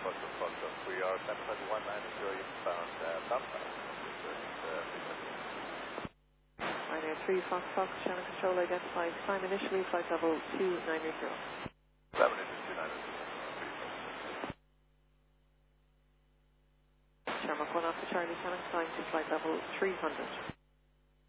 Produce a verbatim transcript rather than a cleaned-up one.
Foxtrot, Foxtrot. We are seven twenty-one nine zero inbound uh, southbound. nine eight three Fox Fox, channel control identified. Climb initially, flight level two nine zero. seven eight two nine zero. Shamrock one off the Charlie, channel climb to flight level three hundred.